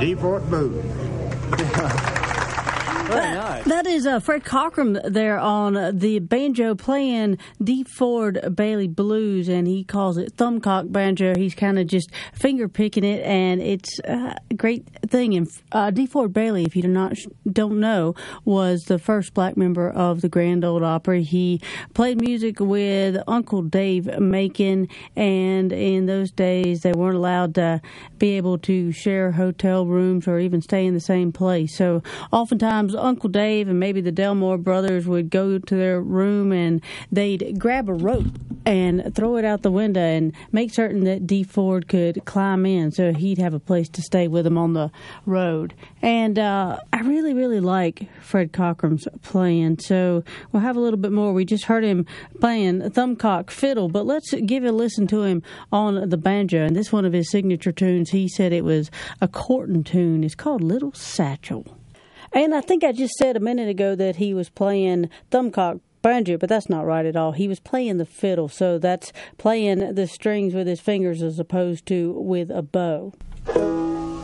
D. Fort Blues. Very nice. That is Fred Cochran there on the banjo playing D. Ford Bailey Blues, and he calls it thumbcock banjo. He's kind of just finger picking it, and it's a great thing. And D. Ford Bailey, if you don't know, was the first black member of the Grand Ole Opry. He played music with Uncle Dave Macon, and in those days they weren't allowed to be able to share hotel rooms or even stay in the same place. So oftentimes Uncle Dave and maybe the Delmore brothers would go to their room and they'd grab a rope and throw it out the window and make certain that D. Ford could climb in so he'd have a place to stay with him on the road. And I really, really like Fred Cochran's playing, so we'll have a little bit more. We just heard him playing thumbcock fiddle, but let's give a listen to him on the banjo. And this one of his signature tunes, he said it was a courtin' tune. It's called Little Satchel. And I think I just said a minute ago that he was playing thumbcock banjo, but that's not right at all. He was playing the fiddle, so that's playing the strings with his fingers as opposed to with a bow.